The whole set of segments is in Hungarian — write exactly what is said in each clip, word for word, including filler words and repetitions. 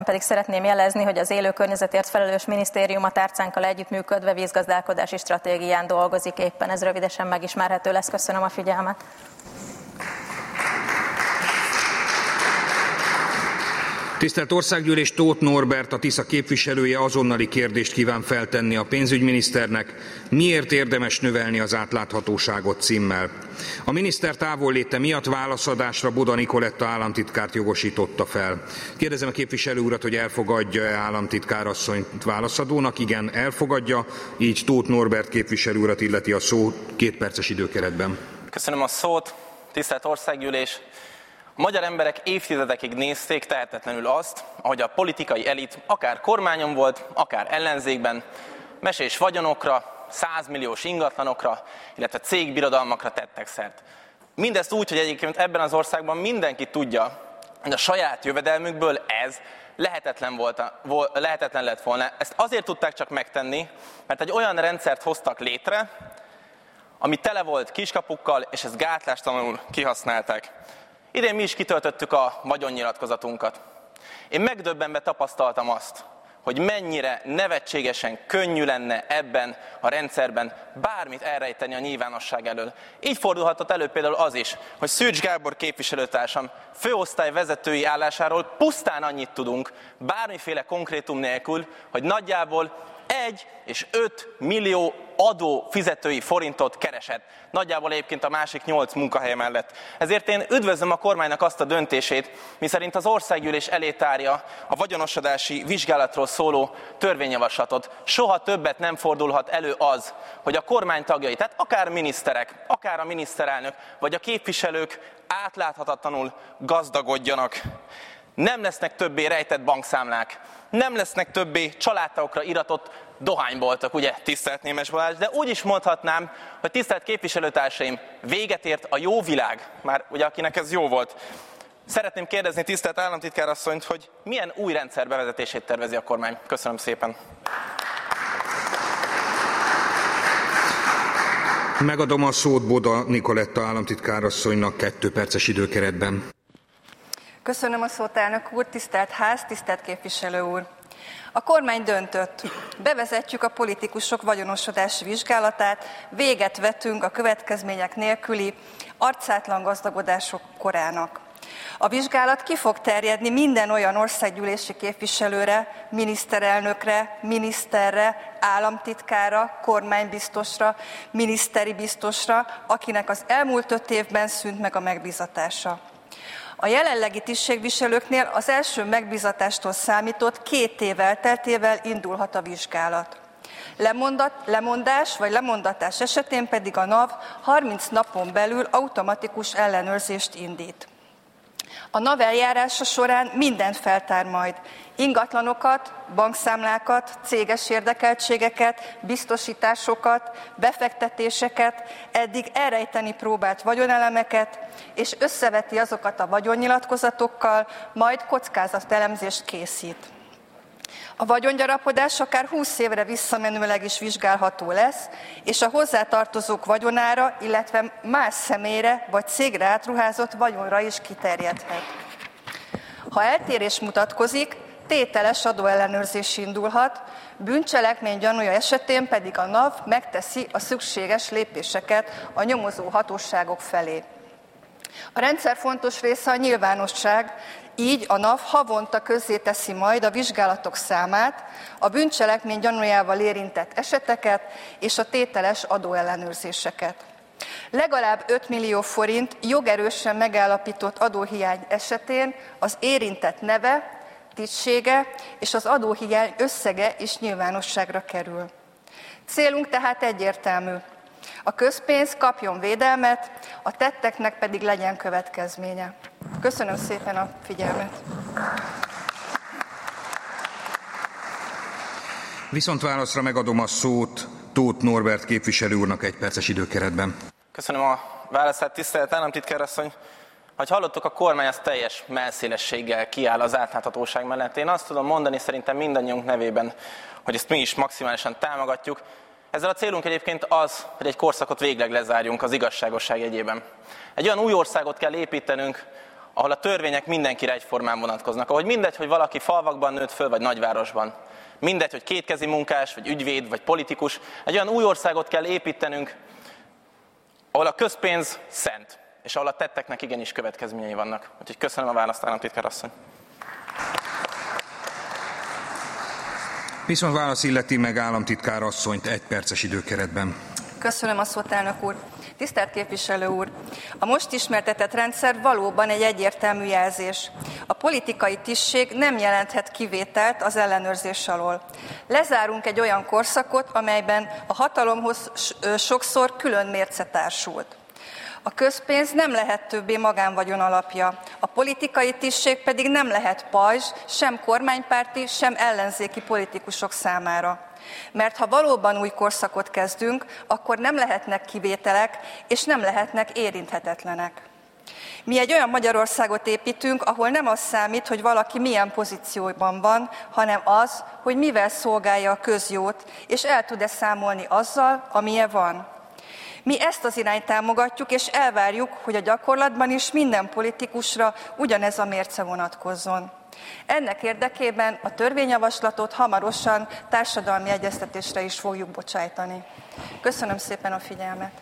Pedig szeretném jelezni, hogy az élő környezetért felelős minisztérium a tárcánkkal együttműködve vízgazdálkodási stratégián dolgozik éppen. Ez rövidesen megismerhető lesz. Köszönöm a figyelmet. Tisztelt Országgyűlés, Tóth Norbert, a Tisza képviselője azonnali kérdést kíván feltenni a pénzügyminiszternek. Miért érdemes növelni az átláthatóságot címmel? A miniszter távolléte miatt válaszadásra Boda Nikoletta államtitkárt jogosította fel. Kérdezem a képviselő urat, hogy elfogadja-e államtitkárasszonyt válaszadónak. Igen, elfogadja, így Tóth Norbert képviselő urat illeti a szó két perces időkeretben. Köszönöm a szót, tisztelt Országgyűlés! A magyar emberek évtizedekig nézték tehetetlenül azt, ahogy a politikai elit akár kormányon volt, akár ellenzékben, mesés vagyonokra, százmilliós ingatlanokra, illetve cégbirodalmakra tettek szert. Mindezt úgy, hogy egyébként ebben az országban mindenki tudja, hogy a saját jövedelmükből ez lehetetlen, volt, lehetetlen lett volna. Ezt azért tudták csak megtenni, mert egy olyan rendszert hoztak létre, ami tele volt kiskapukkal, és ezt gátlástalanul kihasználták. Idén mi is kitöltöttük a vagyonnyilatkozatunkat. Én megdöbbenve tapasztaltam azt, hogy mennyire nevetségesen könnyű lenne ebben a rendszerben bármit elrejteni a nyilvánosság elől. Így fordulhatott elő például az is, hogy Szűcs Gábor képviselőtársam főosztály vezetői állásáról pusztán annyit tudunk, bármiféle konkrétum nélkül, hogy nagyjából egy és öt millió adó fizetői forintot keresett. Nagyjából egyébként a másik nyolc munkahelye mellett. Ezért én üdvözlöm a kormánynak azt a döntését, miszerint az Országgyűlés elé tárja a vagyonosodási vizsgálatról szóló törvényjavaslatot. Soha többet nem fordulhat elő az, hogy a kormány tagjai, tehát akár miniszterek, akár a miniszterelnök, vagy a képviselők átláthatatlanul gazdagodjanak. Nem lesznek többé rejtett bankszámlák, nem lesznek többé családtagokra iratott dohányboltok, ugye, tisztelt Németh Balázs, de úgy is mondhatnám, hogy tisztelt képviselőtársaim, véget ért a jó világ, már ugye akinek ez jó volt. Szeretném kérdezni tisztelt államtitkárasszonyt, hogy milyen új rendszer bevezetését tervezi a kormány. Köszönöm szépen. Megadom a szót Boda Nikoletta államtitkárasszonynak kettő perces időkeretben. Köszönöm a szót, elnök úr, tisztelt ház, tisztelt képviselő úr! A kormány döntött. Bevezetjük a politikusok vagyonosodási vizsgálatát, véget vetünk a következmények nélküli arcátlan gazdagodások korának. A vizsgálat ki fog terjedni minden olyan országgyűlési képviselőre, miniszterelnökre, miniszterre, államtitkára, kormánybiztosra, miniszteri biztosra, akinek az elmúlt öt évben szűnt meg a megbízatása. A jelenlegi tisztségviselőknél az első megbízatástól számított két év elteltével indulhat a vizsgálat. Lemondat, lemondás vagy lemondatás esetén pedig a NAV harminc napon belül automatikus ellenőrzést indít. A NAV eljárása során mindent feltár majd. Ingatlanokat, bankszámlákat, céges érdekeltségeket, biztosításokat, befektetéseket, eddig elrejteni próbált vagyonelemeket, és összeveti azokat a vagyonnyilatkozatokkal, majd kockázatelemzést készít. A vagyongyarapodás akár húsz évre visszamenőleg is vizsgálható lesz, és a hozzátartozók vagyonára, illetve más személyre vagy cégre átruházott vagyonra is kiterjedhet. Ha eltérés mutatkozik, tételes adóellenőrzés indulhat, bűncselekmény gyanúja esetén pedig a NAV megteszi a szükséges lépéseket a nyomozó hatóságok felé. A rendszer fontos része a nyilvánosság, így a NAV havonta közzéteszi majd a vizsgálatok számát, a bűncselekmény gyanújával érintett eseteket és a tételes adóellenőrzéseket. Legalább öt millió forint jogerősen megállapított adóhiány esetén az érintett neve, tisztsége és az adóhiány összege is nyilvánosságra kerül. Célunk tehát egyértelmű. A közpénz kapjon védelmet, a tetteknek pedig legyen következménye. Köszönöm szépen a figyelmet. Viszont válaszra megadom a szót Tóth Norbert képviselő úrnak egy perces időkeretben. Köszönöm a válaszát, tisztelt államtitkárasszony. Ahogy hallottuk, a kormány az teljes mellszélességgel kiáll az átláthatóság mellett. Én azt tudom mondani szerintem mindannyiunk nevében, hogy ezt mi is maximálisan támogatjuk. Ezzel a célunk egyébként az, hogy egy korszakot végleg lezárjunk az igazságosság jegyében. Egy olyan új országot kell építenünk, ahol a törvények mindenkire egyformán vonatkoznak, ahogy mindegy, hogy valaki falvakban nőtt föl, vagy nagyvárosban. Mindegy, hogy kétkezi munkás, vagy ügyvéd, vagy politikus. Egy olyan új országot kell építenünk, ahol a közpénz szent, és ahol a tetteknek igenis következményei vannak. Úgyhogy köszönöm a választ, államtitkár asszony. Viszont válasz illeti meg államtitkár asszonyt egy perces időkeretben. Köszönöm a szót, elnök úr. Tisztelt képviselő úr! A most ismertetett rendszer valóban egy egyértelmű jelzés. A politikai tisztség nem jelenthet kivételt az ellenőrzés alól. Lezárunk egy olyan korszakot, amelyben a hatalomhoz sokszor külön mérce társult. A közpénz nem lehet többé magánvagyon alapja, a politikai tisztség pedig nem lehet pajzs, sem kormánypárti, sem ellenzéki politikusok számára. Mert ha valóban új korszakot kezdünk, akkor nem lehetnek kivételek, és nem lehetnek érinthetetlenek. Mi egy olyan Magyarországot építünk, ahol nem az számít, hogy valaki milyen pozícióban van, hanem az, hogy mivel szolgálja a közjót, és el tud-e számolni azzal, amilyen van. Mi ezt az irányt támogatjuk, és elvárjuk, hogy a gyakorlatban is minden politikusra ugyanez a mérce vonatkozzon. Ennek érdekében a törvényjavaslatot hamarosan társadalmi egyeztetésre is fogjuk bocsájtani. Köszönöm szépen a figyelmet!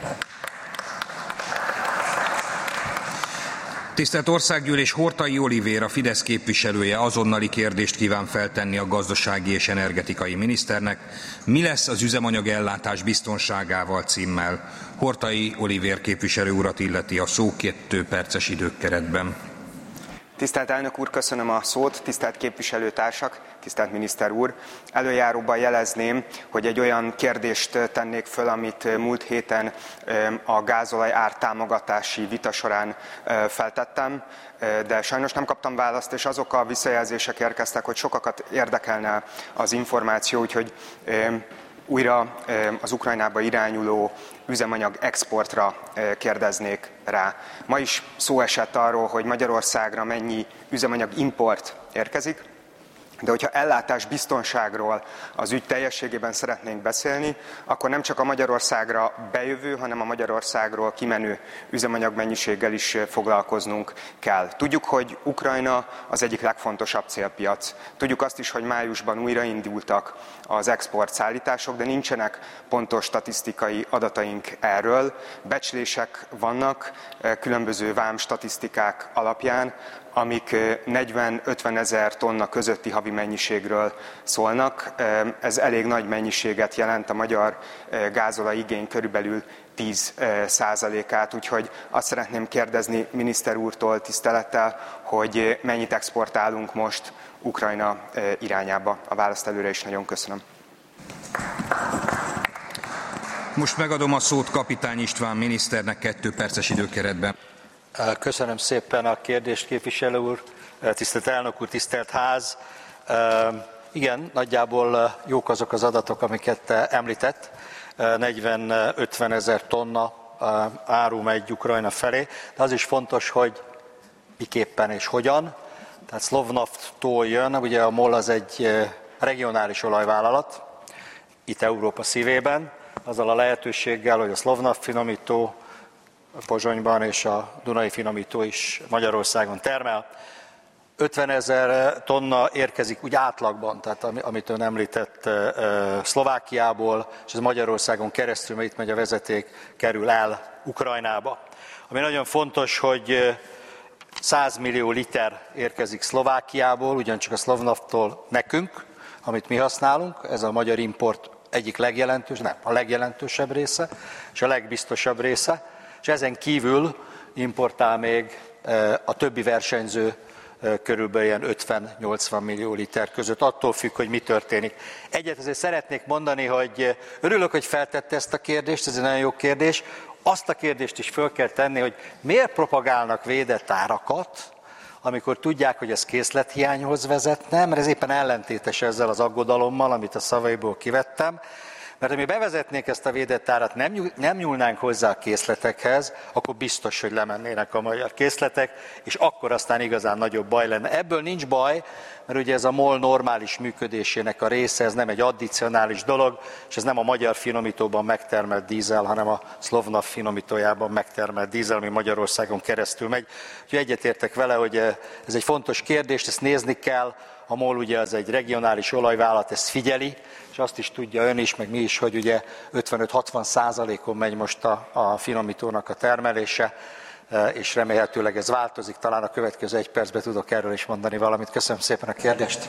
Tisztelt Országgyűlés, Horthy Olivér, a Fidesz képviselője azonnali kérdést kíván feltenni a gazdasági és energetikai miniszternek. Mi lesz az üzemanyagellátás biztonságával címmel? Horthy Olivér képviselő urat illeti a szó kettő perces időkeretben. Tisztelt elnök úr, köszönöm a szót, tisztelt képviselőtársak, tisztelt miniszter úr. Előjáróban jelezném, hogy egy olyan kérdést tennék föl, amit múlt héten a gázolaj ártámogatási vita során feltettem, de sajnos nem kaptam választ, és azok a visszajelzések érkeztek, hogy sokakat érdekelne az információ, úgyhogy újra az Ukrajnába irányuló üzemanyag exportra kérdeznék rá. Ma is szó esett arról, hogy Magyarországra mennyi üzemanyag import érkezik, de hogyha ellátás biztonságról az ügy teljességében szeretnénk beszélni, akkor nem csak a Magyarországra bejövő, hanem a Magyarországról kimenő üzemanyag mennyiséggel is foglalkoznunk kell. Tudjuk, hogy Ukrajna az egyik legfontosabb célpiac. Tudjuk azt is, hogy májusban újraindultak az exportszállítások, de nincsenek pontos statisztikai adataink erről. Becslések vannak különböző vám statisztikák alapján, amik negyven-ötven ezer tonna közötti havi mennyiségről szólnak. Ez elég nagy mennyiséget jelent, a magyar gázolaj igény körülbelül tíz százalékát, úgyhogy azt szeretném kérdezni miniszter úrtól tisztelettel, hogy mennyit exportálunk most Ukrajna irányába. A választ előre is nagyon köszönöm. Most megadom a szót Kapitány István miniszternek kettő perces időkeretben. Köszönöm szépen a kérdést, képviselő úr, tisztelt elnök úr, tisztelt ház. Igen, nagyjából jók azok az adatok, amiket említett. negyven-ötven ezer tonna áru megy Ukrajna felé, de az is fontos, hogy miképpen és hogyan. Tehát Slovnaft-tól jön, ugye a MOL az egy regionális olajvállalat, itt Európa szívében, azzal a lehetőséggel, hogy a Slovnaft finomító Pozsonyban és a Dunai finomító is Magyarországon termel. ötven ezer tonna érkezik úgy átlagban, tehát amit ön említett Szlovákiából, és ez Magyarországon keresztül, mert itt megy a vezeték, kerül el Ukrajnába. Ami nagyon fontos, hogy száz millió liter érkezik Szlovákiából, ugyancsak a Slovnafttól nekünk, amit mi használunk, ez a magyar import egyik legjelentősebb, nem, a legjelentősebb része, és a legbiztosabb része, és ezen kívül importál még a többi versenyző körülbelül ilyen ötven-nyolcvan millió liter között, attól függ, hogy mi történik. Egyet azért szeretnék mondani, hogy örülök, hogy feltette ezt a kérdést, ez egy nagyon jó kérdés. Azt a kérdést is föl kell tenni, hogy miért propagálnak védett árakat, amikor tudják, hogy ez készlethiányhoz vezetne, mert ez éppen ellentétes ezzel az aggodalommal, amit a szavaiból kivettem, mert Mert ha mi bevezetnénk ezt a védett árat, nem, nyúl, nem nyúlnánk hozzá a készletekhez, akkor biztos, hogy lemennének a magyar készletek, és akkor aztán igazán nagyobb baj lenne. Ebből nincs baj, mert ugye ez a MOL normális működésének a része, ez nem egy addicionális dolog, és ez nem a magyar finomítóban megtermelt dízel, hanem a Slovnaft finomítójában megtermelt dízel, ami Magyarországon keresztül megy. Úgyhogy egyetértek vele, hogy ez egy fontos kérdés, ezt nézni kell. A MOL ugye az egy regionális olajvállalat, ezt figyeli, és azt is tudja ön is, meg mi is, hogy ugye ötvenöt-hatvan százalékon megy most a, a finomítónak a termelése, és remélhetőleg ez változik. Talán a következő egy percben tudok erről is mondani valamit. Köszönöm szépen a kérdést.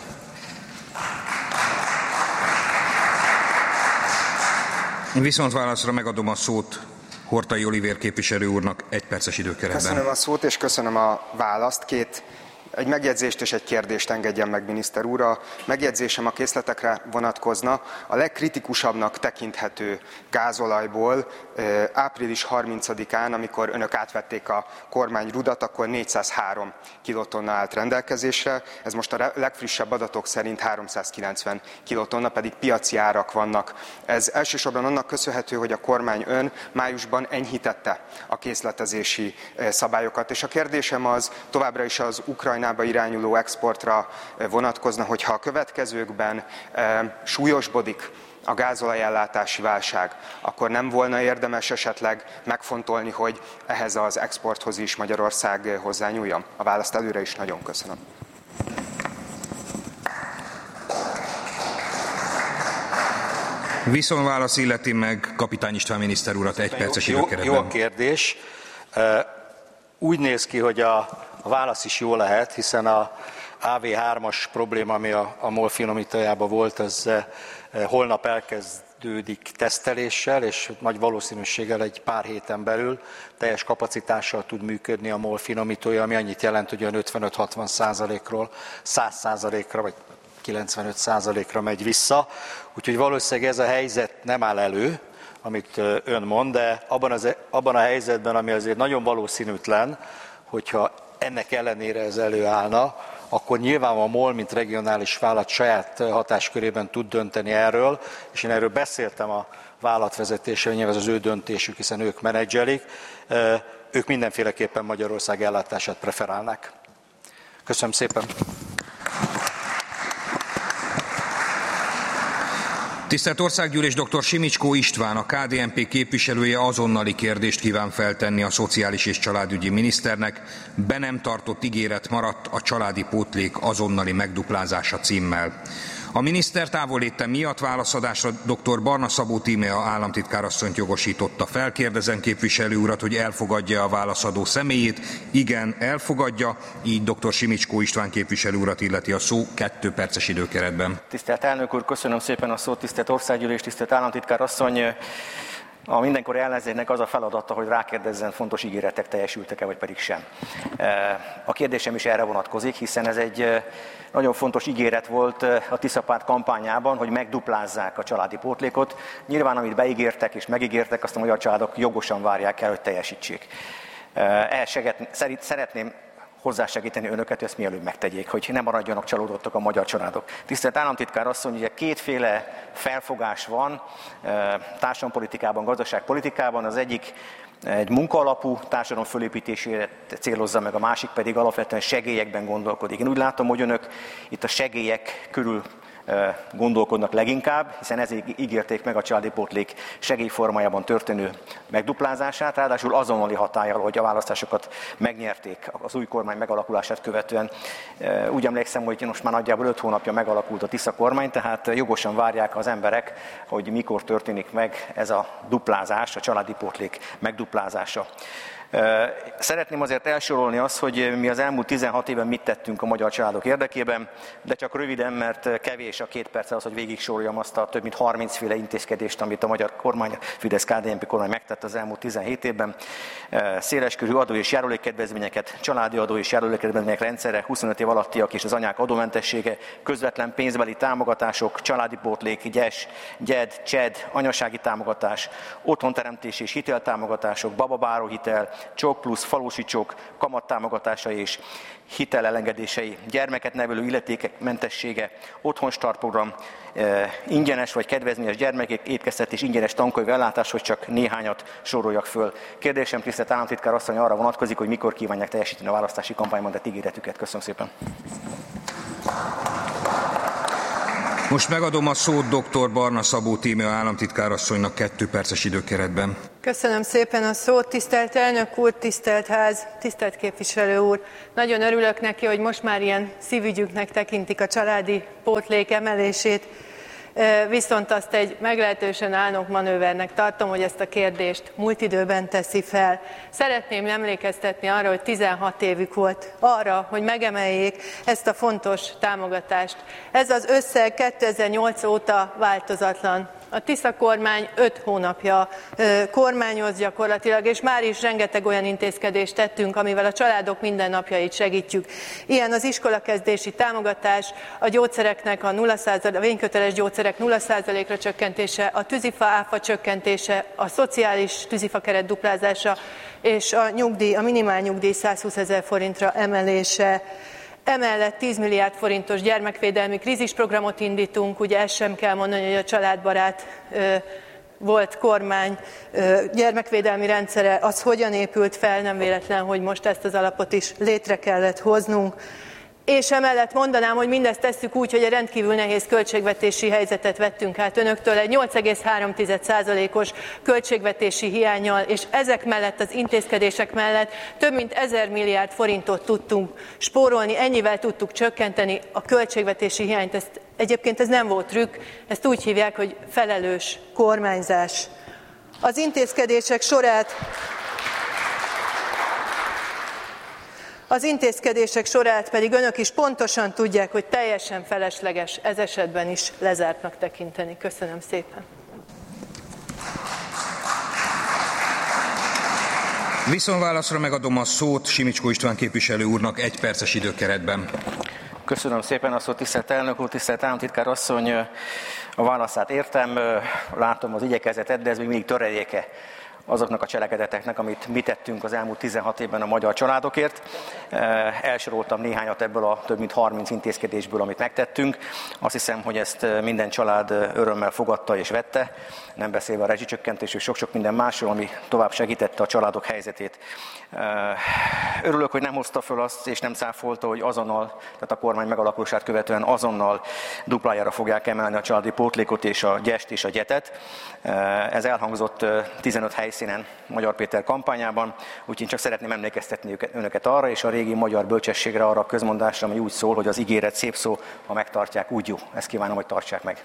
Viszont válaszra megadom a szót Horthy Olivér képviselő úrnak egy perces időkeretben. Köszönöm a szót, és köszönöm a választ. Két Egy megjegyzést és egy kérdést engedjen meg, miniszter úr. A megjegyzésem a készletekre vonatkozna. A legkritikusabbnak tekinthető gázolajból április harmincadikán, amikor önök átvették a kormányrudat, akkor négyszázhárom kilotonna állt rendelkezésre. Ez most a legfrissebb adatok szerint háromszázkilencven kilotonna, pedig piaci árak vannak. Ez elsősorban annak köszönhető, hogy a kormány ön májusban enyhítette a készletezési szabályokat. És a kérdésem az továbbra is az Ukrajnába irányuló exportra vonatkozna, hogyha a következőkben e, súlyosbodik a gázolajellátási válság, akkor nem volna érdemes esetleg megfontolni, hogy ehhez az exporthoz is Magyarország hozzányúljon? A választ előre is nagyon köszönöm. Viszonválasz illeti meg Kapitány István miniszter urat egy perces időkeretben. Jó a kérdés. Úgy néz ki, hogy a A válasz is jó lehet, hiszen a á vé hármas probléma, ami a, a MOL finomítójában volt, az eh, holnap elkezdődik teszteléssel, és nagy valószínűséggel egy pár héten belül teljes kapacitással tud működni a MOL finomítója, ami annyit jelent, hogy olyan ötvenöt-hatvan százalékról száz százalékra vagy kilencvenöt százalékra megy vissza. Úgyhogy valószínűleg ez a helyzet nem áll elő, amit ön mond, de abban, az, abban a helyzetben, ami azért nagyon valószínűtlen, hogyha ennek ellenére ez előállna, akkor nyilván a MOL, mint regionális vállalat saját hatáskörében tud dönteni erről, és én erről beszéltem a vállalatvezetéssel, nyilván ez az ő döntésük, hiszen ők menedzselik, ők mindenféleképpen Magyarország ellátását preferálnák. Köszönöm szépen! Tisztelt Országgyűlés, dr. Simicskó István, a ká dé en pé képviselője azonnali kérdést kíván feltenni a szociális és családügyi miniszternek. Be nem tartott ígéret maradt a családi pótlék azonnali megduplázása címmel. A miniszter távolléte miatt válaszadásra dr. Barna Szabó Tímea államtitkárasszonyt jogosította. Felkérdezem képviselő urat, hogy elfogadja a válaszadó személyét. Igen, elfogadja, így dr. Simicskó István képviselő urat illeti a szó kettő perces időkeretben. Tisztelt elnök úr, köszönöm szépen a szót, tisztelt Országgyűlés, tisztelt államtitkárasszony. A mindenkori ellenzéknek az a feladata, hogy rákérdezzen, fontos ígéretek teljesültek-e, vagy pedig sem. A kérdésem is erre vonatkozik, hiszen ez egy nagyon fontos ígéret volt a Tiszapárt kampányában, hogy megduplázzák a családi pótlékot. Nyilván, amit beígértek és megígértek, azt a magyar családok jogosan várják el, hogy teljesítsék. Ehhez szeretném hozzásegíteni önöket, hogy ezt mielőbb megtegyék, hogy ne maradjanak csalódottak a magyar családok. Tisztelt államtitkár asszony, ugye kétféle felfogás van társadalompolitikában, gazdaságpolitikában. Az egyik egy munkaalapú társadalom fölépítésére célozza meg, a másik pedig alapvetően segélyekben gondolkodik. Én úgy látom, hogy önök itt a segélyek körül gondolkodnak leginkább, hiszen ezért ígérték meg a családi pótlék segélyformájában történő megduplázását, ráadásul azonnali hatállyal, hogy a választásokat megnyerték az új kormány megalakulását követően. Úgy emlékszem, hogy most már nagyjából öt hónapja megalakult a Tisza kormány, tehát jogosan várják az emberek, hogy mikor történik meg ez a duplázás, a családi pótlék megduplázása. Szeretném azért elsorolni azt, hogy mi az elmúlt tizenhat évben mit tettünk a magyar családok érdekében, de csak röviden, mert kevés a két perc az, hogy végig soroljam azt a több mint harminc féle intézkedést, amit a magyar kormány, Fidesz-ká dé en pé kormány megtett az elmúlt tizenhét évben. Széleskörű adó és járulékkedvezményeket, családi adó és járulékkedvezmények rendszere, huszonöt év alattiak és az anyák adómentessége, közvetlen pénzbeli támogatások, családi pótlék, gyes, gyed, csed, anyasági támogatás, otthonteremtés és hiteltámogatások, bababáróhitel, csok plusz falusi csok kamattámogatásai és hitelelengedései, gyermeket nevelő illetékek mentessége, otthonstart program, ingyenes vagy kedvezményes gyermekétkeztetés, ingyenes tankönyv ellátás, hogy csak néhányat soroljak föl. Kérdésem tisztelt államtitkár asszony arra vonatkozik, hogy mikor kívánják teljesíteni a választási kampányban tett ígéretüket. Köszönöm szépen. Most megadom a szót dr. Barna Szabó Tímea államtitkárasszonynak kettő perces időkeretben. Köszönöm szépen a szót, tisztelt elnök úr, tisztelt ház, tisztelt képviselő úr. Nagyon örülök neki, hogy most már ilyen szívügyünknek tekintik a családi pótlék emelését, viszont azt egy meglehetősen álnok manővernek tartom, hogy ezt a kérdést múlt időben teszi fel. Szeretném emlékeztetni arra, hogy tizenhat évük volt arra, hogy megemeljék ezt a fontos támogatást. Ez az összeg kétezer-nyolc óta változatlan. A Tisza kormány öt hónapja kormányoz gyakorlatilag, és már is rengeteg olyan intézkedést tettünk, amivel a családok mindennapjait segítjük. Ilyen az iskolakezdési támogatás, a gyógyszereknek a, nulla százalék, a vényköteles gyógyszerek nulla százalékra csökkentése, a tűzifa áfa csökkentése, a szociális tűzifa keret duplázása, és a nyugdíj, a minimál nyugdíj százhúszezer forintra emelése. Emellett tíz milliárd forintos gyermekvédelmi krízisprogramot indítunk, ugye ezt sem kell mondani, hogy a családbarát ö, volt kormány ö, gyermekvédelmi rendszere, az hogyan épült fel, nem véletlen, hogy most ezt az alapot is létre kellett hoznunk. És emellett mondanám, hogy mindezt tesszük úgy, hogy egy rendkívül nehéz költségvetési helyzetet vettünk át önöktől, egy nyolc egész három százalékos költségvetési hiánnyal, és ezek mellett, az intézkedések mellett több mint ezer milliárd forintot tudtunk spórolni, ennyivel tudtuk csökkenteni a költségvetési hiányt. Ezt, egyébként ez nem volt trükk, ezt úgy hívják, hogy felelős kormányzás. Az intézkedések sorát... Az intézkedések sorát pedig önök is pontosan tudják, hogy teljesen felesleges ez esetben is lezártnak tekinteni. Köszönöm szépen. Viszonválaszra megadom a szót Simicskó István képviselő úrnak egy perces időkeretben. Köszönöm szépen a szót, tisztelt elnök úr, tisztelt államtitkár asszony. A válaszát értem, látom az igyekezetet, de ez még mindig töredéke azoknak a cselekedeteknek, amit mi tettünk az elmúlt tizenhat évben a magyar családokért. Elsoroltam néhányat ebből a több mint harminc intézkedésből, amit megtettünk. Azt hiszem, hogy ezt minden család örömmel fogadta és vette, nem beszélve a rezsicsökkentés és sok-sok minden másról, ami tovább segítette a családok helyzetét. Örülök, hogy nem hozta föl azt, és nem cáfolta, hogy azonnal, tehát a kormány megalakulását követően azonnal duplájára fogják emelni a családi pótlékot és a gyest és a gyetet. Ez elhangzott tizenöt helyszínen Magyar Péter kampányában, úgyhogy én csak szeretném emlékeztetni önöket arra, és a régi magyar bölcsességre, arra a közmondásra, ami úgy szól, hogy az ígéret szép szó, ha megtartják, úgy jó. Ezt kívánom, hogy tartsák meg.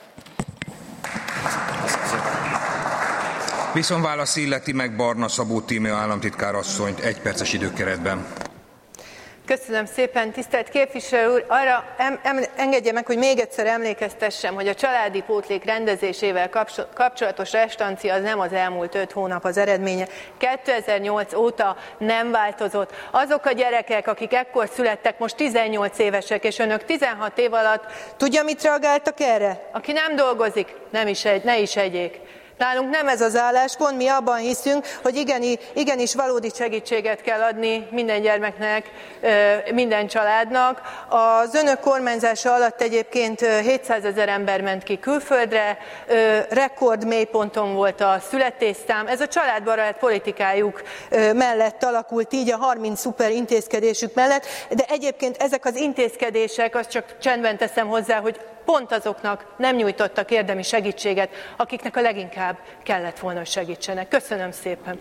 Viszonválasz illeti meg Barna Szabó Tímea államtitkár asszonyt egy perces időkeretben. Köszönöm szépen, tisztelt képviselő úr! Arra em, em, engedje meg, hogy még egyszer emlékeztessem, hogy a családi pótlék rendezésével kapcsolatos restancia az nem az elmúlt öt hónap az eredménye. kétezer-nyolc óta nem változott. Azok a gyerekek, akik ekkor születtek, most tizennyolc évesek, és önök tizenhat év alatt, tudja, mit reagáltak erre? Aki nem dolgozik, nem is egy, ne is egyék. Nálunk nem ez az álláspont, mi abban hiszünk, hogy igeni, igenis valódi segítséget kell adni minden gyermeknek, minden családnak. Az önök kormányzása alatt egyébként hétszázezer ember ment ki külföldre, rekord mélyponton volt a születésszám. Ez a családbarát politikájuk mellett alakult így, a harminc szuper intézkedésük mellett, de egyébként ezek az intézkedések, azt csak csendben teszem hozzá, hogy pont azoknak nem nyújtottak érdemi segítséget, akiknek a leginkább kellett volna, hogy segítsenek. Köszönöm szépen!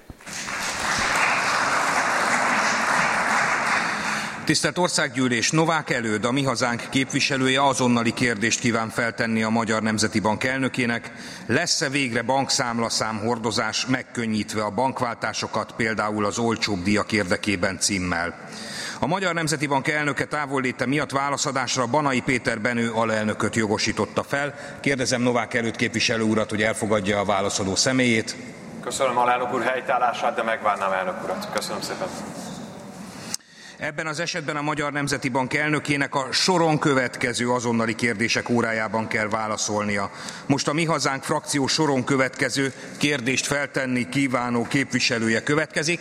Tisztelt Országgyűlés, Novák Előd, a Mi Hazánk képviselője azonnali kérdést kíván feltenni a Magyar Nemzeti Bank elnökének. Lesz-e végre bankszámlaszám hordozás, megkönnyítve a bankváltásokat, például az olcsóbb díjak érdekében címmel? A Magyar Nemzeti Bank elnöke távolléte miatt válaszadásra Banai Péter Benő alelnököt jogosította fel. Kérdezem Novák Előd képviselő urat, hogy elfogadja a válaszadó személyét. Köszönöm alelnök úr helytállását, de megvárnám elnök urat. Köszönöm szépen. Ebben az esetben a Magyar Nemzeti Bank elnökének a soron következő azonnali kérdések órájában kell válaszolnia. Most a Mi Hazánk frakció soron következő kérdést feltenni kívánó képviselője következik.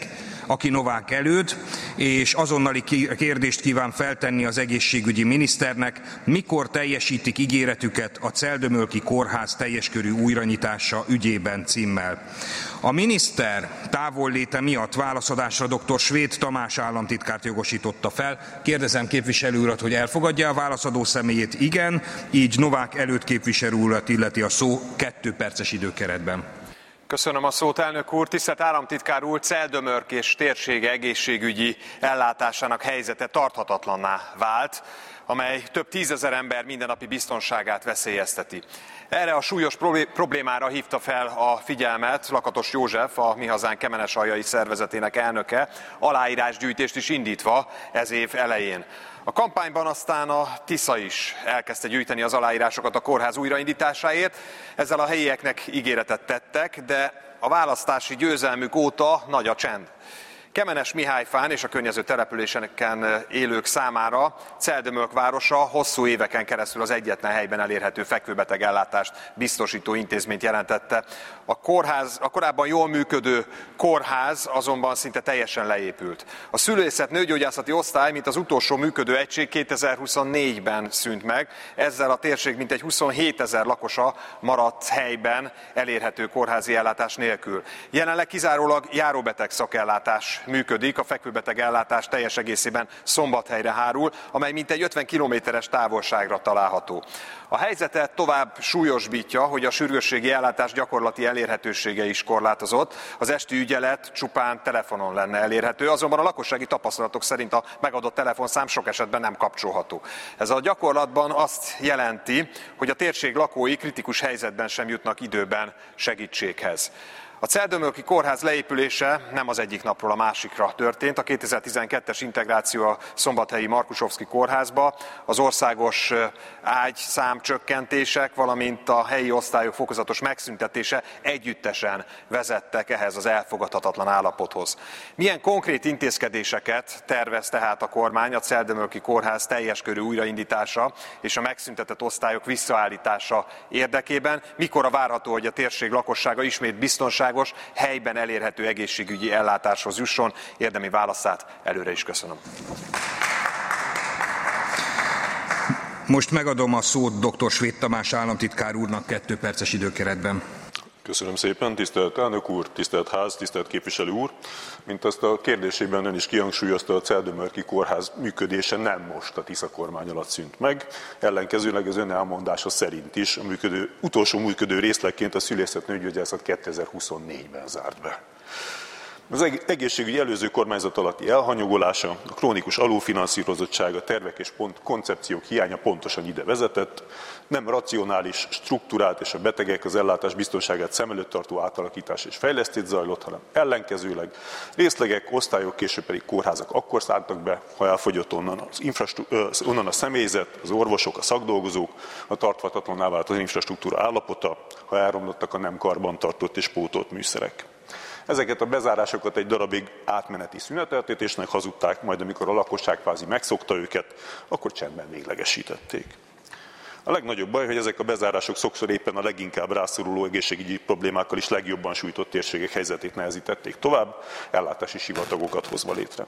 aki Novák Előd, és azonnali kérdést kíván feltenni az egészségügyi miniszternek, mikor teljesítik ígéretüket a Celldömölki Kórház teljes körű újranyitása ügyében címmel. A miniszter távolléte miatt válaszadásra dr. Svéd Tamás államtitkárt jogosította fel. Kérdezem képviselő urat, hogy elfogadja a válaszadó személyét? Igen, így Novák Előd képviselő urat illeti a szó kettő perces időkeretben. Köszönöm a szót, elnök úr. Tisztelt államtitkár úr, Celldömölk és térsége egészségügyi ellátásának helyzete tarthatatlanná vált, amely több tízezer ember mindennapi biztonságát veszélyezteti. Erre a súlyos problémára hívta fel a figyelmet Lakatos József, a Mi Hazánk Kemenesaljai szervezetének elnöke, aláírásgyűjtést is indítva ez év elején. A kampányban aztán a Tisza is elkezdte gyűjteni az aláírásokat a kórház újraindításáért. Ezzel a helyieknek ígéretet tettek, de a választási győzelmük óta nagy a csend. Kemenes-Mihályfán és a környező településeken élők számára Celldömölk városa hosszú éveken keresztül az egyetlen helyben elérhető fekvőbeteg ellátást biztosító intézményt jelentette. A, kórház, a korábban jól működő kórház azonban szinte teljesen leépült. A szülészet nőgyógyászati osztály, mint az utolsó működő egység kétezer-huszonnégyben szűnt meg, ezzel a térség mintegy huszonhétezer lakosa maradt helyben elérhető kórházi ellátás nélkül. Jelenleg kizárólag járóbeteg szakellátás működik, a fekvőbeteg ellátás teljes egészében Szombathelyre hárul, amely mintegy ötven kilométeres távolságra található. A helyzetet tovább súlyosbítja, hogy a sürgősségi ellátás gyakorlati elérhetősége is korlátozott. Az esti ügyelet csupán telefonon lenne elérhető, azonban a lakossági tapasztalatok szerint a megadott telefonszám sok esetben nem kapcsolható. Ez a gyakorlatban azt jelenti, hogy a térség lakói kritikus helyzetben sem jutnak időben segítséghez. A Celldömölki Kórház leépülése nem az egyik napról a másikra történt. A kétezer-tizenkettes integráció a szombathelyi Markusovszki Kórházba, az országos ágyszám csökkentések, valamint a helyi osztályok fokozatos megszüntetése együttesen vezettek ehhez az elfogadhatatlan állapothoz. Milyen konkrét intézkedéseket tervez tehát a kormány a Celldömölki Kórház teljes körű újraindítása és a megszüntetett osztályok visszaállítása érdekében? Mikorra várható, hogy a térség lakossága ismét biztonságos, helyben elérhető egészségügyi ellátáshoz jusson? Érdemi válaszát előre is köszönöm. Most megadom a szót dr. Svéd Tamás államtitkár úrnak kettő perces időkeretben. Köszönöm szépen, tisztelt elnök úr, tisztelt ház, tisztelt képviselő úr. Mint azt a kérdésében ön is kihangsúlyozta, a Celldömölki Kórház működése nem most a Tisza kormány alatt szűnt meg. Ellenkezőleg az ön elmondása szerint is a működő, utolsó működő részlegként a szülészet nőgyógyászat kétezer-huszonnégyben zárt be. Az egészségügyi előző kormányzat alatti elhanyagolása, a krónikus alulfinanszírozottság, a tervek és pont, koncepciók hiánya pontosan ide vezetett, nem racionális, struktúrált és a betegek az ellátás biztonságát szem előtt tartó átalakítás és fejlesztés zajlott, hanem ellenkezőleg részlegek, osztályok, később pedig kórházak akkor szálltak be, ha elfogyott onnan, az onnan a személyzet, az orvosok, a szakdolgozók, a tarthatatlanná vált az infrastruktúra állapota, ha elromlottak a nem karbantartott és pótolt műszerek. Ezeket a bezárásokat egy darabig átmeneti szüneteltetésnek hazudták, majd amikor a lakosság kvázi megszokta őket, akkor csendben véglegesítették. A legnagyobb baj, hogy ezek a bezárások sokszor éppen a leginkább rászoruló egészségügyi problémákkal is legjobban sújtott térségek helyzetét nehezítették tovább, ellátási sivatagokat hozva létre.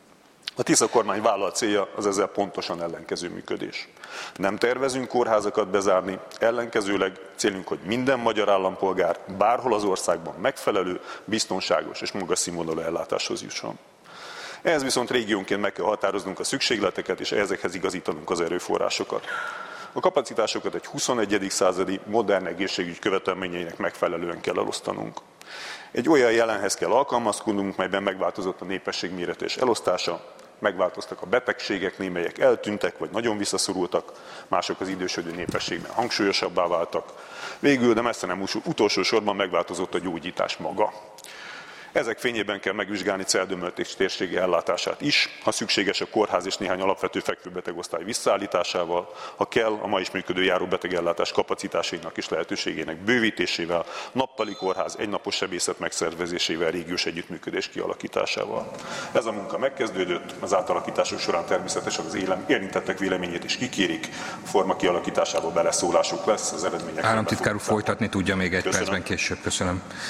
A Tisza kormány vállalt célja az ezzel pontosan ellenkező működés. Nem tervezünk kórházakat bezárni, ellenkezőleg célunk, hogy minden magyar állampolgár bárhol az országban megfelelő, biztonságos és magas színvonalú ellátáshoz jusson. Ehhez viszont régiónként meg kell határoznunk a szükségleteket, és ezekhez igazítanunk az erőforrásokat. A kapacitásokat egy huszonegyedik századi modern egészségügy követelményeinek megfelelően kell elosztanunk. Egy olyan jelenhez kell alkalmazkodnunk, melyben megváltozott a népesség mérete és elosztása, megváltoztak a betegségek, némelyek eltűntek vagy nagyon visszaszorultak, mások az idősödő népességben hangsúlyosabbá váltak. Végül, de messze nem utolsó sorban megváltozott a gyógyítás maga. Ezek fényében kell megvizsgálni Celldömölk és térségi ellátását is, ha szükséges a kórház és néhány alapvető fekvőbetegosztály visszaállításával, ha kell a ma is működő járóbetegellátás kapacitásainak és lehetőségének bővítésével, nappali kórház, egynapos sebészet megszervezésével, régiós együttműködés kialakításával. Ez a munka megkezdődött, az átalakítások során természetesen az érintettek véleményét is kikérik, a forma kialakításából beleszólásuk lesz, az eredmények. Államtitkár úr folytatni tudja még egy Köszönöm. percben később. Köszönöm.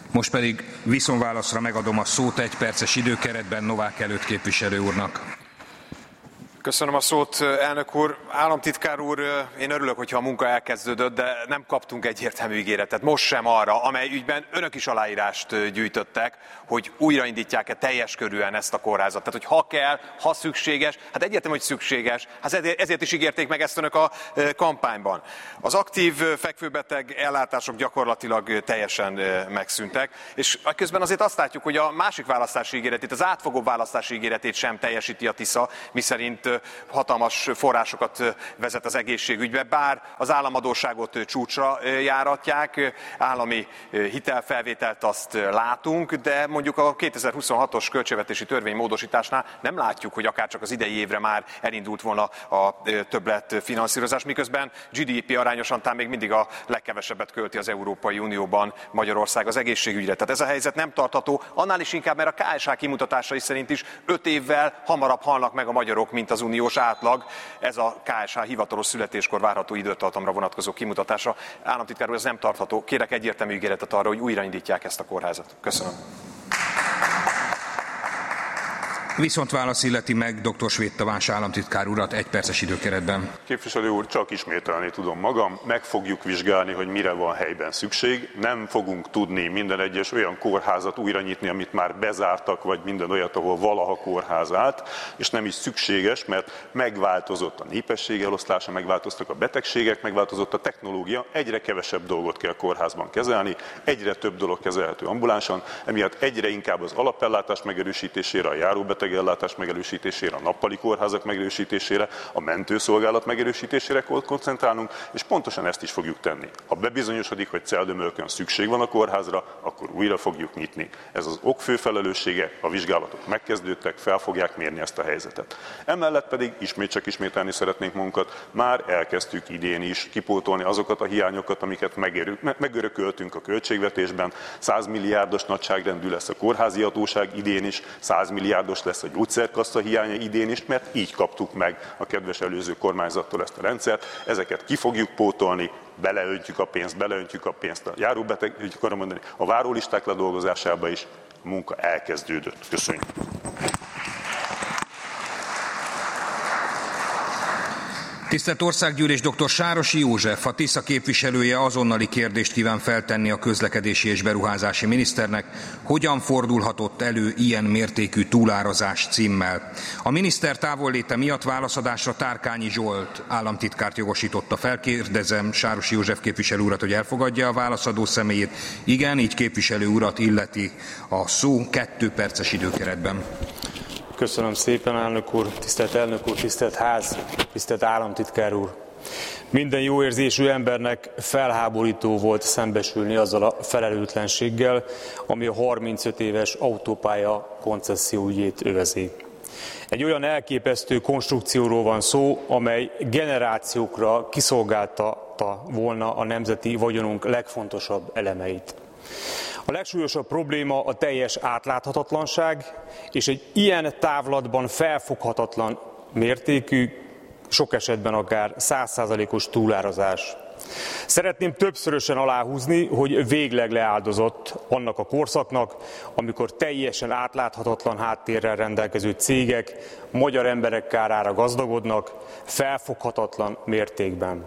Most pedig viszonválaszra megadom a szót egy perces időkeretben Novák Előtt képviselő úrnak. Köszönöm a szót, elnök úr. Államtitkár úr, én örülök, hogyha a munka elkezdődött, de nem kaptunk egyértelmű ígéretet, most sem arra, amely ügyben önök is aláírást gyűjtöttek, hogy újraindítják-e teljes körűen ezt a kórházat. Tehát, hogy ha kell, ha szükséges, hát egyértelmű, hogy szükséges, hát ezért is ígérték meg ezt önök a kampányban. Az aktív fekvőbeteg ellátások gyakorlatilag teljesen megszűntek, és közben azért azt látjuk, hogy a másik választási ígéretét, az átfogó választási ígéretét sem teljesíti a Tisza, miszerint hatalmas forrásokat vezet az egészségügybe, bár az államadósságot csúcsra járatják, állami hitelfelvételt azt látunk, de mondjuk a kétezer-huszonhatos költségvetési törvénymódosításnál nem látjuk, hogy akárcsak az idei évre már elindult volna a többlet finanszírozás, miközben gé dé pé arányosan talán még mindig a legkevesebbet költi az Európai Unióban Magyarország az egészségügyre. Tehát ez a helyzet nem tartható, annál is inkább, mert a ká es há kimutatásai szerint is öt évvel hamarabb halnak meg a magyarok, mint az uniós átlag. Ez a ká es há hivatalos születéskor várható időtartamra vonatkozó kimutatása. Államtitkár úr, ez nem tartható. Kérek egyértelmű ígéretet arra, hogy újraindítják ezt a kórházat. Köszönöm. Viszont válasz illeti meg dr. Svéd Tamás államtitkár urat egy perces időkeretben. Képviselő úr, csak ismételni tudom magam, meg fogjuk vizsgálni, hogy mire van helyben szükség. Nem fogunk tudni minden egyes olyan kórházat újra nyitni, amit már bezártak, vagy minden olyat, ahol valaha kórház állt, és nem is szükséges, mert megváltozott a népesség eloszlása, megváltoztak a betegségek, megváltozott a technológia, egyre kevesebb dolgot kell kórházban kezelni, egyre több dolog kezelhető ambulánsan, emiatt egyre inkább az alapellátás megerősítésére, a járóbeteg ellátás megerősítésére, a nappali kórházak megerősítésére, a mentőszolgálat megerősítésére koncentrálunk, és pontosan ezt is fogjuk tenni. Ha bebizonyosodik, hogy Celldömölkön szükség van a kórházra, akkor újra fogjuk nyitni. Ez az ok fő felelőssége, a vizsgálatok megkezdődtek, fel fogják mérni ezt a helyzetet. Emellett pedig ismét csak ismételni szeretnénk magunkat, már elkezdtük idén is kipótolni azokat a hiányokat, amiket megörököltünk a költségvetésben. száz milliárdos nagyságrendű lesz a kórházi hatóság idén is, száz milliárdos lesz a gyógyszerkassa hiánya idén is, mert így kaptuk meg a kedves előző kormányzattól ezt a rendszert. Ezeket ki fogjuk pótolni, beleöntjük a pénzt, beleöntjük a pénzt a járóbeteg, úgy akarom mondani, a várólisták ledolgozásába is. A munka elkezdődött. Köszönjük. Tisztelt Országgyűlés, dr. Sárosi József, a Tisza képviselője azonnali kérdést kíván feltenni a közlekedési és beruházási miniszternek, hogyan fordulhatott elő ilyen mértékű túlárazás címmel. A miniszter távolléte miatt válaszadásra Tárkányi Zsolt államtitkárt jogosította fel. Kérdezem Sárosi József képviselő urat, hogy elfogadja a válaszadó személyét. Igen, így képviselő urat illeti a szó kettő perces időkeretben. Köszönöm szépen, elnök úr, tisztelt elnök úr, tisztelt ház, tisztelt államtitkár úr. Minden jó érzésű embernek felháborító volt szembesülni azzal a felelőtlenséggel, ami a harmincöt éves autópálya koncesszió ügyét övezi. Egy olyan elképesztő konstrukcióról van szó, amely generációkra kiszolgáltatta volna a nemzeti vagyonunk legfontosabb elemeit. A legsúlyosabb probléma a teljes átláthatatlanság, és egy ilyen távlatban felfoghatatlan mértékű, sok esetben akár száz százalékos túlárazás. Szeretném többszörösen aláhúzni, hogy végleg leáldozott annak a korszaknak, amikor teljesen átláthatatlan háttérrel rendelkező cégek magyar emberek kárára gazdagodnak, felfoghatatlan mértékben.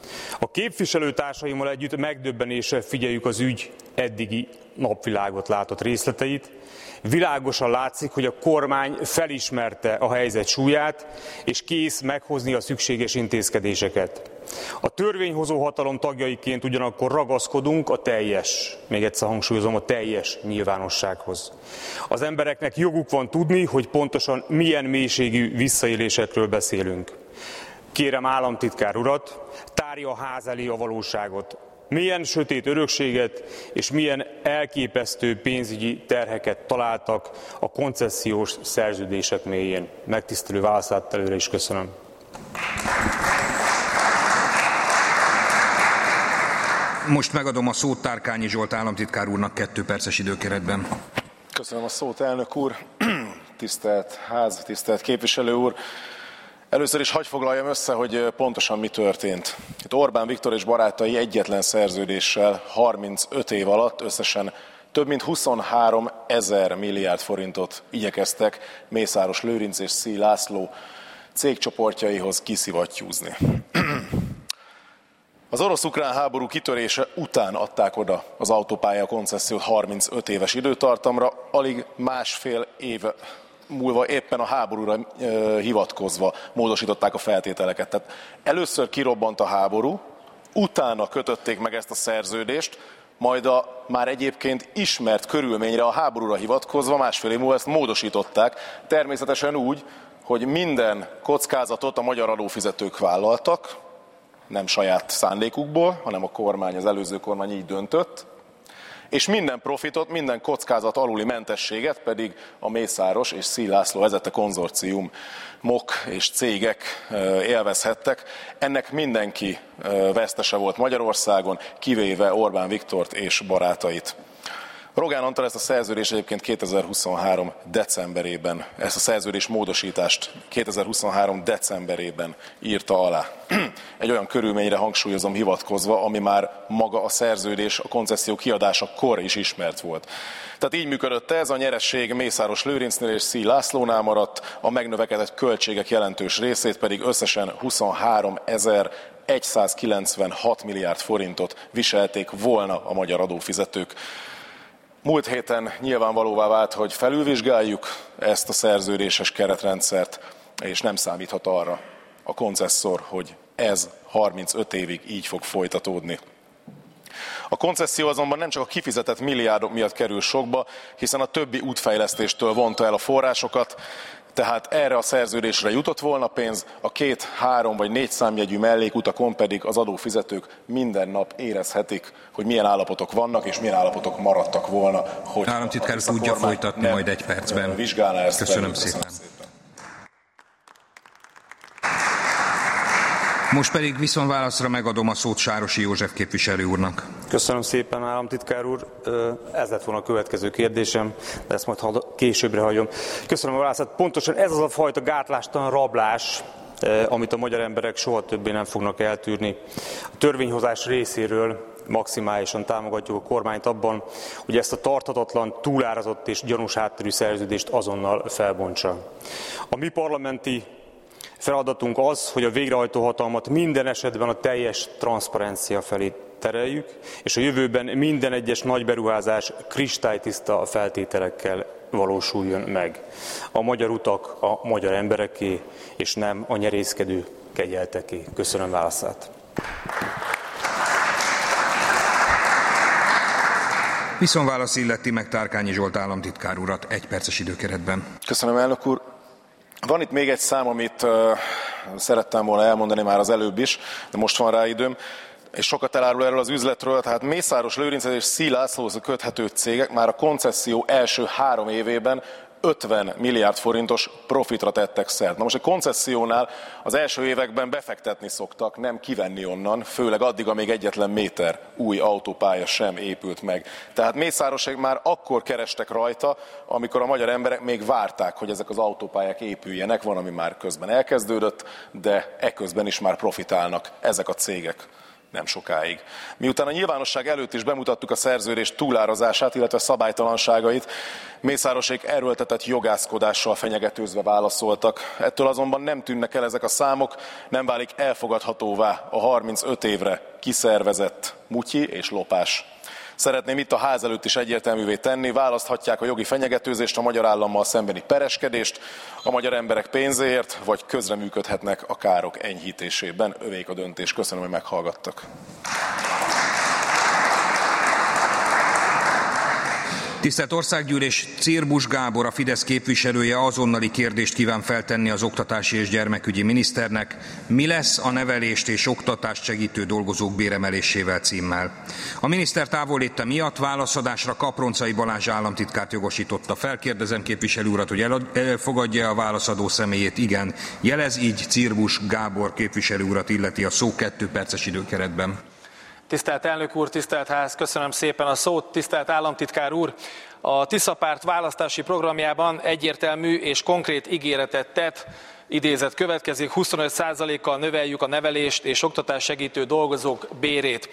A képviselőtársaimmal együtt megdöbbenéssel figyeljük az ügy eddigi napvilágot látott részleteit. Világosan látszik, hogy a kormány felismerte a helyzet súlyát, és kész meghozni a szükséges intézkedéseket. A törvényhozó hatalom tagjaiként ugyanakkor ragaszkodunk a teljes, még egyszer hangsúlyozom, a teljes nyilvánossághoz. Az embereknek joguk van tudni, hogy pontosan milyen mélységű visszaélésekről beszélünk. Kérem államtitkár urat, tárja a ház elé a valóságot. Milyen sötét örökséget és milyen elképesztő pénzügyi terheket találtak a koncesziós szerződések mélyén. Megtisztelő válaszát előre is köszönöm. Most megadom a szót Tárkányi Zsolt államtitkár úrnak kettő perces időkeretben. Köszönöm a szót, elnök úr, tisztelt ház, tisztelt képviselő úr. Először is hadd foglaljam össze, hogy pontosan mi történt. Itt Orbán Viktor és barátai egyetlen szerződéssel harmincöt év alatt összesen Több mint huszonhárom ezer milliárd forintot igyekeztek Mészáros Lőrinc és Szijj László cégcsoportjaihoz kiszivattyúzni. Az orosz-ukrán háború kitörése után adták oda az autópálya koncessziót harmincöt éves időtartamra, alig másfél éve múlva éppen a háborúra e, hivatkozva módosították a feltételeket. Tehát először kirobbant a háború, utána kötötték meg ezt a szerződést, majd a már egyébként ismert körülményre, a háborúra hivatkozva másfél év múlva ezt módosították, természetesen úgy, hogy minden kockázatot a magyar adófizetők vállaltak, nem saját szándékukból, hanem a kormány, az előző kormány így döntött, és minden profitot, minden kockázat aluli mentességet pedig a Mészáros és Szijj László vezette konzorciumok és cégek élvezhettek. Ennek mindenki vesztese volt Magyarországon, kivéve Orbán Viktort és barátait. Rogán Antal ezt a szerződést egyébként kétezer-huszonhárom decemberében, ezt a szerződés módosítást kétezer-huszonhárom decemberében írta alá. Egy olyan körülményre hangsúlyozom hivatkozva, ami már maga a szerződés, a koncesszió kiadásakor is ismert volt. Tehát így működött ez, a nyeresség Mészáros Lőrincnél és Szijj Lászlónál maradt, a megnövekedett költségek jelentős részét pedig összesen huszonháromezer-százkilencvenhat milliárd forintot viselték volna a magyar adófizetők. Múlt héten nyilvánvalóvá vált, hogy felülvizsgáljuk ezt a szerződéses keretrendszert, és nem számíthat arra a koncesszor, hogy ez harmincöt évig így fog folytatódni. A koncesszió azonban nem csak a kifizetett milliárdok miatt kerül sokba, hiszen a többi útfejlesztéstől vonta el a forrásokat, tehát erre a szerződésre jutott volna pénz, a két, három vagy négy számjegyű mellékutakon pedig az adófizetők minden nap érezhetik, hogy milyen állapotok vannak és milyen állapotok maradtak volna, hogy államtitkár tudja folytatni majd egy percben. Vizsgálná ezt. Köszönöm szépen. Köszönöm szépen. Most pedig viszonválaszra megadom a szót Sárosi József képviselő úrnak. Köszönöm szépen, államtitkár úr. Ez lett volna a következő kérdésem, de ezt majd későbbre hagyom. Köszönöm a válaszát. Pontosan ez az a fajta gátlástalan rablás, amit a magyar emberek soha többé nem fognak eltűrni. A törvényhozás részéről maximálisan támogatjuk a kormányt abban, hogy ezt a tarthatatlan, túlárazott és gyanús hátterű szerződést azonnal felbontsa. A mi parlamenti feladatunk az, hogy a végrehajtó hatalmat minden esetben a teljes transzparencia felé tereljük, és a jövőben minden egyes nagy beruházás kristálytiszta feltételekkel valósuljon meg. A magyar utak a magyar embereké, és nem a nyerészkedő kegyelteké. Köszönöm válaszát. Viszonválasz illeti meg Tárkányi Zsolt államtitkár urat egy perces időkeretben. Köszönöm, elnök úr. Van itt még egy szám, amit uh, szerettem volna elmondani már az előbb is, de most van rá időm, és sokat elárul erről az üzletről. Tehát Mészáros Lőrinc és Szijj Lászlóhoz köthető cégek már a koncesszió első három évében ötven milliárd forintos profitra tettek szert. Na most egy koncessziónál az első években befektetni szoktak, nem kivenni onnan, főleg addig, amíg egyetlen méter új autópálya sem épült meg. Tehát Mészárosék már akkor kerestek rajta, amikor a magyar emberek még várták, hogy ezek az autópályák épüljenek, van, ami már közben elkezdődött, de eközben is már profitálnak ezek a cégek. Nem sokáig. Miután a nyilvánosság előtt is bemutattuk a szerződés túlárazását, illetve szabálytalanságait, Mészárosék erőltetett jogászkodással fenyegetőzve válaszoltak. Ettől azonban nem tűnnek el ezek a számok, nem válik elfogadhatóvá a harmincöt évre kiszervezett mutyi és lopás. Szeretném itt a ház előtt is egyértelművé tenni, választhatják a jogi fenyegetőzést, a magyar állammal szembeni pereskedést, a magyar emberek pénzéért, vagy közreműködhetnek a károk enyhítésében. Övék a döntés. Köszönöm, hogy meghallgattak. Tisztelt Országgyűlés, Cirbusz Gábor, a Fidesz képviselője azonnali kérdést kíván feltenni az oktatási és gyermekügyi miniszternek. Mi lesz a nevelést és oktatást segítő dolgozók béremelésével címmel? A miniszter távolléte miatt válaszadásra Kaproncai Balázs államtitkárt jogosította fel. Kérdezem képviselő urat, hogy elfogadja a válaszadó személyét. Igen. Jelez, így Cirbusz Gábor képviselő urat illeti a szó kettő perces időkeretben. Tisztelt elnök úr, tisztelt ház, köszönöm szépen a szót, tisztelt államtitkár úr! A Tisza Párt választási programjában egyértelmű és konkrét ígéretet tett, idézet következik, huszonöt százalékkal növeljük a nevelést és oktatást segítő dolgozók bérét.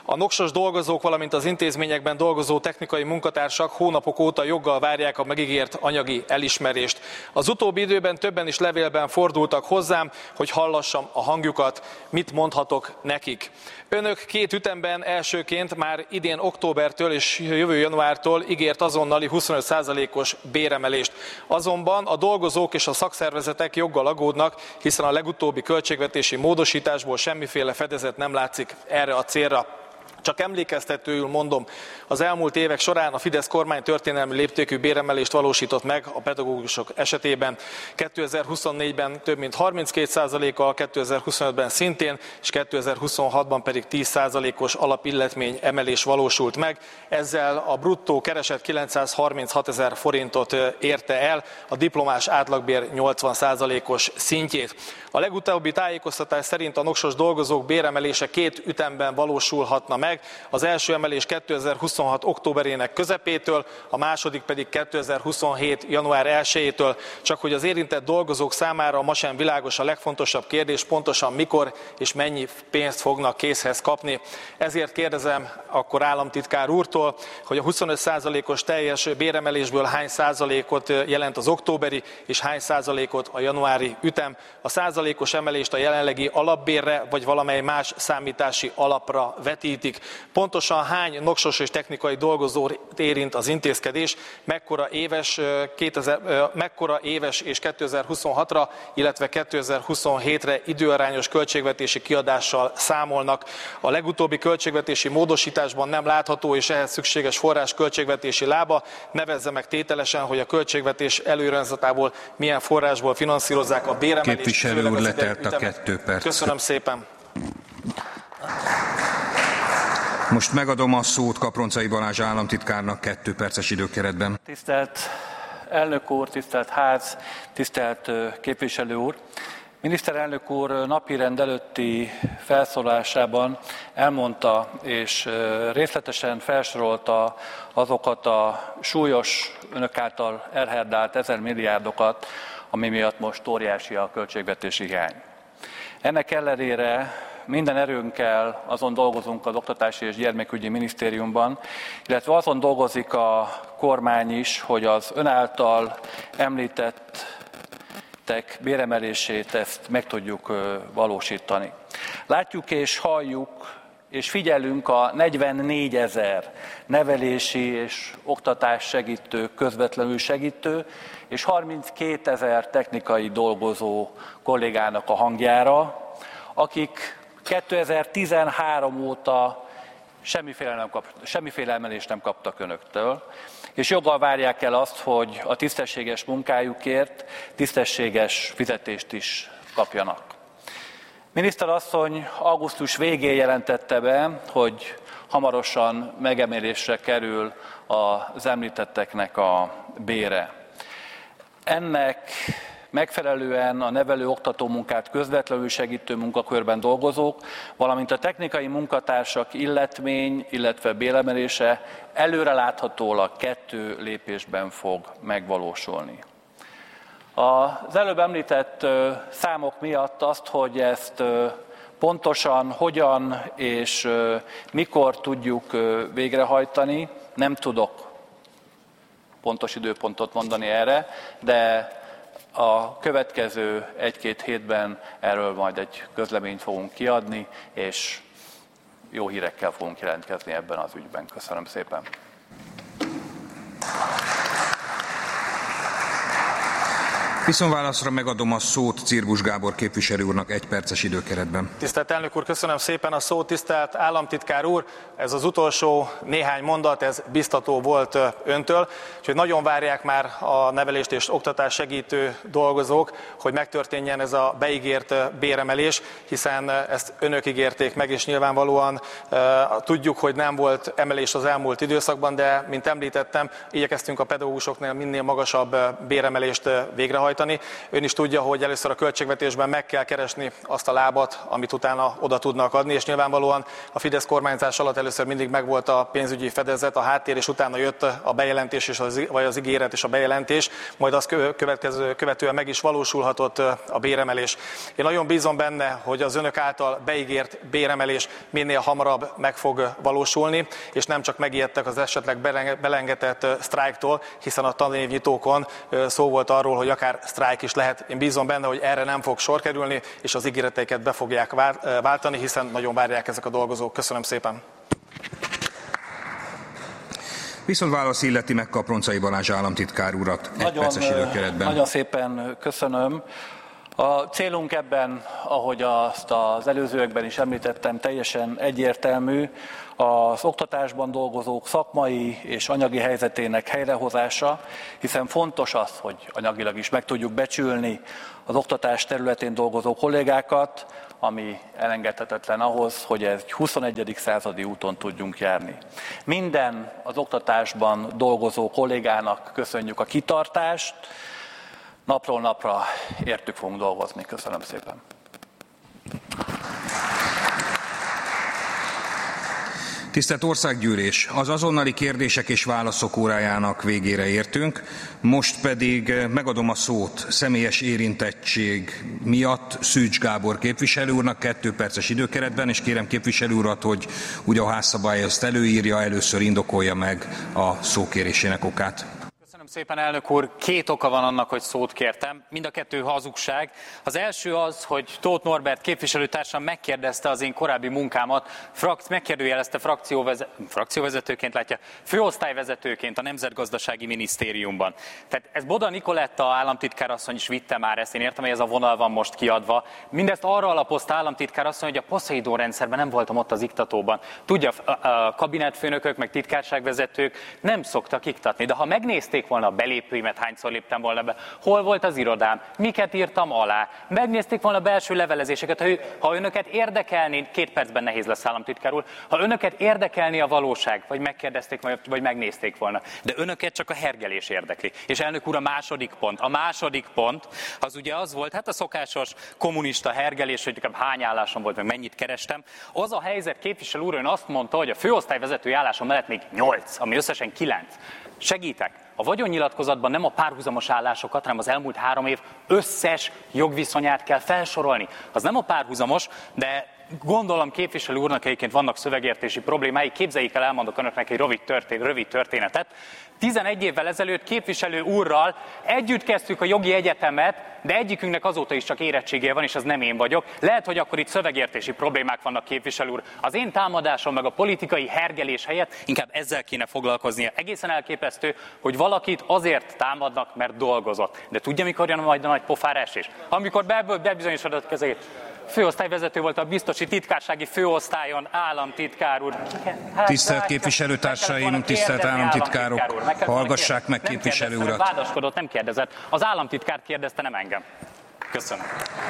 A noksos dolgozók, valamint az intézményekben dolgozó technikai munkatársak hónapok óta joggal várják a megígért anyagi elismerést. Az utóbbi időben többen is levélben fordultak hozzám, hogy hallassam a hangjukat, mit mondhatok nekik. Önök két ütemben elsőként már idén októbertől és jövő januártól ígért azonnali huszonöt százalékos béremelést. Azonban a dolgozók és a szakszervezetek joggal aggódnak, hiszen a legutóbbi költségvetési módosításból semmiféle fedezet nem látszik erre a célra. Csak emlékeztetőül mondom, az elmúlt évek során a Fidesz kormány történelmi léptékű béremelést valósított meg a pedagógusok esetében. kétezer-huszonnégyben több mint harminckét százalékkal, kétezer-huszonötben szintén, és kétezer-huszonhatban pedig tíz százalékos alapilletmény emelés valósult meg. Ezzel a bruttó kereset kilencszázharminchat ezer forintot érte el, a diplomás átlagbér nyolcvan százalékos szintjét. A legutóbbi tájékoztatás szerint a noksos dolgozók béremelése két ütemben valósulhatna meg. Az első emelés kétezer-huszonhat októberének közepétől, a második pedig kétezer-huszonhét január elsejétől. Csak hogy az érintett dolgozók számára ma sem világos a legfontosabb kérdés, pontosan mikor és mennyi pénzt fognak készhez kapni. Ezért kérdezem akkor államtitkár úrtól, hogy a huszonöt százalékos teljes béremelésből hány százalékot jelent az októberi, és hány százalékot a januári ütem. A százalékos emelést a jelenlegi alapbérre, vagy valamely más számítási alapra vetítik. Pontosan hány noksos és technikai dolgozót érint az intézkedés, mekkora éves, kétezer, mekkora éves és kétezer-huszonhatra, illetve kétezer-huszonhétre időarányos költségvetési kiadással számolnak. A legutóbbi költségvetési módosításban nem látható és ehhez szükséges forrás költségvetési lába. Nevezze meg tételesen, hogy a költségvetés előirányzatából milyen forrásból finanszírozzák a béremelést. Képviselő úr, letelt a kettő perc. Köszönöm szépen. Most megadom a szót Kaproncai Balázs államtitkárnak kettő perces időkeretben. Tisztelt elnök úr, tisztelt ház, tisztelt képviselő úr! Miniszterelnök úr napirend előtti felszólásában elmondta és részletesen felsorolta azokat a súlyos, önök által elherdált ezer milliárdokat, ami miatt most óriási a költségvetési hiány. Ennek ellenére minden erőnkkel azon dolgozunk az Oktatási és Gyermekügyi Minisztériumban, illetve azon dolgozik a kormány is, hogy az ön által említettek béremelését ezt meg tudjuk valósítani. Látjuk és halljuk és figyelünk a negyvennégyezer nevelési és oktatás segítő, közvetlenül segítő, és harminckétezer technikai dolgozó kollégának a hangjára, akik kétezer-tizenhárom óta semmiféle, nem kap, semmiféle emelést nem kaptak önöktől, és joggal várják el azt, hogy a tisztességes munkájukért tisztességes fizetést is kapjanak. Miniszter asszony augusztus végén jelentette be, hogy hamarosan megemelésre kerül az említetteknek a bére. Ennek megfelelően a nevelő-oktató munkát közvetlenül segítő munkakörben dolgozók, valamint a technikai munkatársak illetmény, illetve béremelése előreláthatólag kettő lépésben fog megvalósulni. Az előbb említett számok miatt azt, hogy ezt pontosan hogyan és mikor tudjuk végrehajtani, nem tudok pontos időpontot mondani erre, de a következő egy-két hétben erről majd egy közleményt fogunk kiadni, és jó hírekkel fogunk jelentkezni ebben az ügyben. Köszönöm szépen! Viszonválaszra megadom a szót Cirgus Gábor képviselő úrnak egy perces időkeretben. Tisztelt elnök úr, köszönöm szépen a szót, tisztelt államtitkár úr. Ez az utolsó néhány mondat, ez biztató volt öntől, úgyhogy nagyon várják már a nevelést és oktatás segítő dolgozók, hogy megtörténjen ez a beígért béremelés, hiszen ezt önök ígérték meg, és nyilvánvalóan uh, tudjuk, hogy nem volt emelés az elmúlt időszakban, de mint említettem, igyekeztünk a pedagógusoknál minél magasabb béremelést végrehajtani. végrehajtani. Ön is tudja, hogy először a költségvetésben meg kell keresni azt a lábat, amit utána oda tudnak adni, és nyilvánvalóan a Fidesz kormányzás alatt először mindig megvolt a pénzügyi fedezet, a háttér, és utána jött a bejelentés, és az, vagy az ígéret és a bejelentés, majd az következő, követően meg is valósulhatott a béremelés. Én nagyon bízom benne, hogy az önök által beígért béremelés minél hamarabb meg fog valósulni, és nem csak megijedtek az esetleg belengetett sztrájktól, hiszen a tanévnyitókon szó volt arról, hogy akár sztrájk is lehet. Én bízom benne, hogy erre nem fog sor kerülni, és az ígéreteiket be fogják váltani, hiszen nagyon várják ezek a dolgozók. Köszönöm szépen! Viszont válasz illeti meg Kaproncai Balázs államtitkár urat egy nagyon, perces időkeretben. Nagyon szépen köszönöm. A célunk ebben, ahogy azt az előzőekben is említettem, teljesen egyértelmű, az oktatásban dolgozók szakmai és anyagi helyzetének helyrehozása, hiszen fontos az, hogy anyagilag is meg tudjuk becsülni az oktatás területén dolgozó kollégákat, ami elengedhetetlen ahhoz, hogy egy huszonegyedik századi úton tudjunk járni. Minden az oktatásban dolgozó kollégának köszönjük a kitartást, napról napra értük fogunk dolgozni. Köszönöm szépen. Tisztelt Országgyűlés! Az azonnali kérdések és válaszok órájának végére értünk, most pedig megadom a szót személyes érintettség miatt Szűcs Gábor képviselő úrnak kettő perces időkeretben, és kérem képviselő urat, hogy ugye a házszabály ezt előírja, először indokolja meg a szókérésének okát. Köszönöm szépen, elnök úr. Két oka van annak, hogy szót kértem. Mind a kettő hazugság. Az első az, hogy Tóth Norbert képviselőtársam megkérdezte az én korábbi munkámat, frak, megkérdőjelezte frakcióvezet, frakcióvezetőként, látja, főosztályvezetőként a Nemzetgazdasági Minisztériumban. Tehát ez Boda Nikoletta államtitkárasszony is vitte már ezt, én értem, hogy ez a vonal van most kiadva. Mindezt arra alapozta államtitkárasszony, hogy a Poseidon rendszerben nem voltam ott az iktatóban. Tudja, a kabinetfőnökök, meg titkárságvezetők nem szoktak iktatni, de ha megnézték volna a belépőimet, hányszor léptem volna be, hol volt az irodám, miket írtam alá, megnézték volna a belső levelezéseket, ha önöket érdekelni, két percben nehéz lesz államtitkár úr, ha önöket érdekelni a valóság, vagy megkérdezték, vagy megnézték volna, de önöket csak a hergelés érdekli. És elnök úr, a második pont, a második pont, az ugye az volt, hát a szokásos kommunista hergelés, hogy hány állásom volt, meg mennyit kerestem. Az a helyzet, képviselő úr, ön azt mondta, hogy a főosztályvezetői állásom mellett még nyolc, ami összesen kilenc. Segítek. A vagyonnyilatkozatban nem a párhuzamos állásokat, hanem az elmúlt három év összes jogviszonyát kell felsorolni. Az nem a párhuzamos, de gondolom képviselő úrnak egyébként vannak szövegértési problémái, képzeljék el, elmondok önöknek egy rövid, történ- rövid történetet. tizenegy évvel ezelőtt képviselő úrral együtt kezdtük a jogi egyetemet, de egyikünknek azóta is csak érettségje van, és az nem én vagyok. Lehet, hogy akkor itt szövegértési problémák vannak, képviselő úr. Az én támadásom meg a politikai hergelés helyett inkább ezzel kéne foglalkoznia. Egészen elképesztő, hogy valakit azért támadnak, mert dolgozott. De tudja, mikor jön majd a nagy pofárás is? Amikor bebizonyosodott kezét. Főosztályvezető volt a biztosi titkársági főosztályon, államtitkár úr. Hát, tisztelt képviselőtársaim, tisztelt államtitkárok, hallgassák meg képviselő urat. Vádaskodott, nem kérdezett. Az államtitkár kérdezte, nem engem. Köszönöm.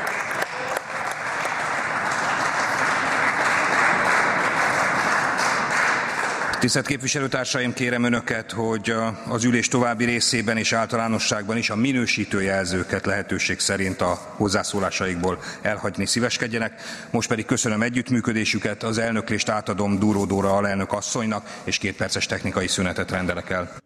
Tisztelt képviselőtársaim, kérem önöket, hogy az ülés további részében és általánosságban is a minősítő jelzőket lehetőség szerint a hozzászólásaikból elhagyni szíveskedjenek. Most pedig köszönöm együttműködésüket, az elnöklést átadom Dúró Dóra alelnök asszonynak, és két perces technikai szünetet rendelek el.